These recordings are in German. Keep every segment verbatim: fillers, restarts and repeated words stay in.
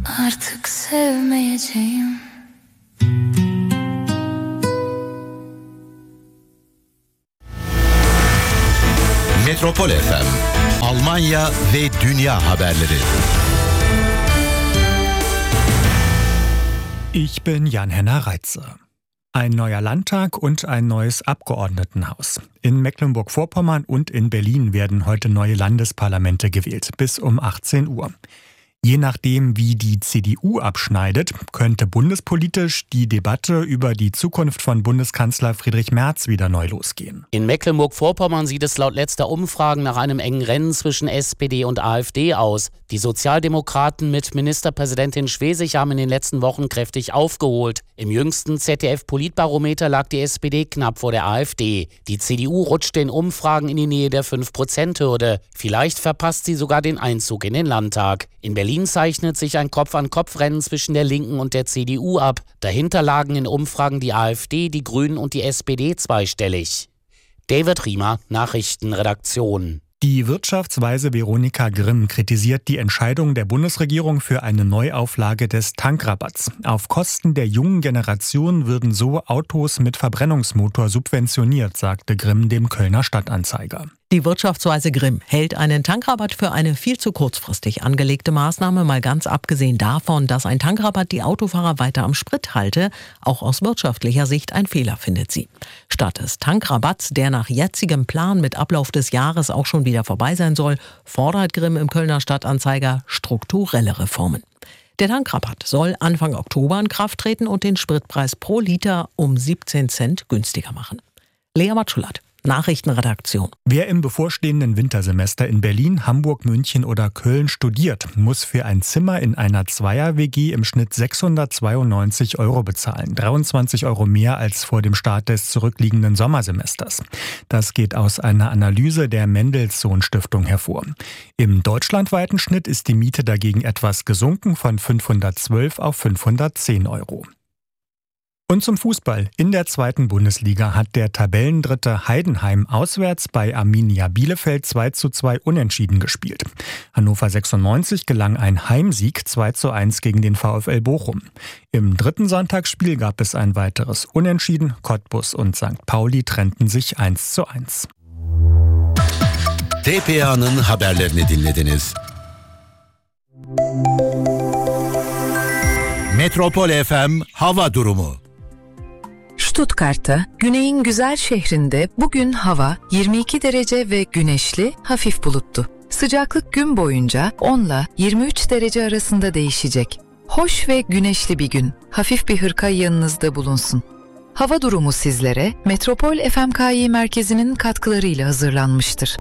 Artık sevmeyeceğim. Metropol F M, Almanya ve Dünya haberleri. Ich bin Jan-Henner Reitze. Ein neuer Landtag und ein neues Abgeordnetenhaus. In Mecklenburg-Vorpommern und in Berlin werden heute neue Landesparlamente gewählt, bis um achtzehn Uhr. Je nachdem, wie die C D U abschneidet, könnte bundespolitisch die Debatte über die Zukunft von Bundeskanzler Friedrich Merz wieder neu losgehen. In Mecklenburg-Vorpommern sieht es laut letzter Umfragen nach einem engen Rennen zwischen S P D und AfD aus. Die Sozialdemokraten mit Ministerpräsidentin Schwesig haben in den letzten Wochen kräftig aufgeholt. Im jüngsten Z D F-Politbarometer lag die S P D knapp vor der AfD. Die C D U rutschte in Umfragen in die Nähe der fünf Prozent Hürde. Vielleicht verpasst sie sogar den Einzug in den Landtag. In Berlin zeichnet sich ein Kopf-an-Kopf-Rennen zwischen der Linken und der C D U ab. Dahinter lagen in Umfragen die AfD, die Grünen und die S P D zweistellig. David Riemer, Nachrichtenredaktion. Die Wirtschaftsweise Veronika Grimm kritisiert die Entscheidung der Bundesregierung für eine Neuauflage des Tankrabatts. Auf Kosten der jungen Generation würden so Autos mit Verbrennungsmotor subventioniert, sagte Grimm dem Kölner Stadtanzeiger. Die Wirtschaftsweise Grimm hält einen Tankrabatt für eine viel zu kurzfristig angelegte Maßnahme, mal ganz abgesehen davon, dass ein Tankrabatt die Autofahrer weiter am Sprit halte. Auch aus wirtschaftlicher Sicht ein Fehler, findet sie. Statt des Tankrabatts, der nach jetzigem Plan mit Ablauf des Jahres auch schon wieder vorbei sein soll, fordert Grimm im Kölner Stadtanzeiger strukturelle Reformen. Der Tankrabatt soll Anfang Oktober in Kraft treten und den Spritpreis pro Liter um siebzehn Cent günstiger machen. Lea Matschulat, Nachrichtenredaktion. Wer im bevorstehenden Wintersemester in Berlin, Hamburg, München oder Köln studiert, muss für ein Zimmer in einer Zweier-W G im Schnitt sechshundertzweiundneunzig Euro bezahlen. dreiundzwanzig Euro mehr als vor dem Start des zurückliegenden Sommersemesters. Das geht aus einer Analyse der Mendelssohn-Stiftung hervor. Im deutschlandweiten Schnitt ist die Miete dagegen etwas gesunken von fünfhundertzwölf auf fünfhundertzehn Euro. Und zum Fußball. In der zweiten Bundesliga hat der Tabellendritte Heidenheim auswärts bei Arminia Bielefeld zwei zu zwei unentschieden gespielt. Hannover sechsundneunzig gelang ein Heimsieg zwei zu eins gegen den VfL Bochum. Im dritten Sonntagsspiel gab es ein weiteres Unentschieden. Cottbus und Sankt Pauli trennten sich eins zu eins. T P A'nın haberlerini dinlediniz. Metropol F M hava durumu. Stuttgart'ta, güneyin güzel şehrinde bugün hava yirmi iki derece ve güneşli, hafif bulutlu. Sıcaklık gün boyunca on ile yirmi üç derece arasında değişecek. Hoş ve güneşli bir gün, hafif bir hırka yanınızda bulunsun. Hava durumu sizlere Metropol F M K Y merkezinin katkılarıyla hazırlanmıştır.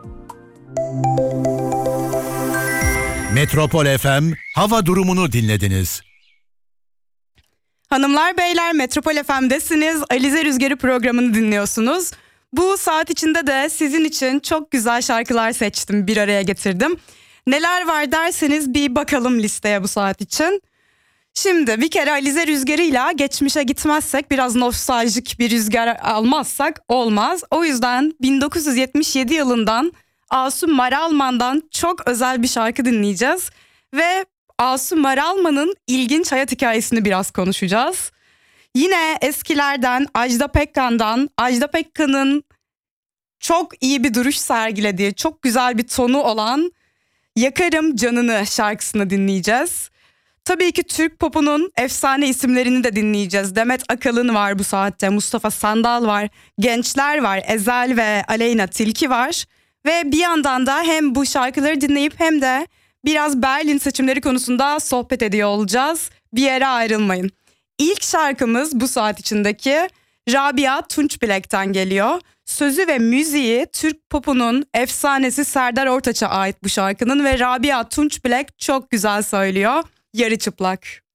Metropol F M hava durumunu dinlediniz. Hanımlar beyler, Metropol F M'desiniz. Alize Rüzgarı programını dinliyorsunuz. Bu saat içinde de sizin için çok güzel şarkılar seçtim, bir araya getirdim. Neler var derseniz bir bakalım listeye bu saat için. Şimdi bir kere Alize Rüzgarı'yla geçmişe gitmezsek, biraz nostaljik bir rüzgar almazsak olmaz. O yüzden bin dokuz yüz yetmiş yedi yılından Asuman Maralman'dan çok özel bir şarkı dinleyeceğiz. Ve Asuman Maralman'ın ilginç hayat hikayesini biraz konuşacağız. Yine eskilerden Ajda Pekkan'dan, Ajda Pekkan'ın çok iyi bir duruş sergilediği, çok güzel bir tonu olan Yakarım Canını şarkısını dinleyeceğiz. Tabii ki Türk popunun efsane isimlerini de dinleyeceğiz. Demet Akalın var bu saatte, Mustafa Sandal var, gençler var, Ezel ve Aleyna Tilki var. Ve bir yandan da hem bu şarkıları dinleyip hem de biraz Berlin seçimleri konusunda sohbet ediyor olacağız. Bir yere ayrılmayın. İlk şarkımız bu saat içindeki Rabia Tunçbilek'ten geliyor. Sözü ve müziği Türk popunun efsanesi Serdar Ortaç'a ait bu şarkının ve Rabia Tunçbilek çok güzel söylüyor. Yarı çıplak.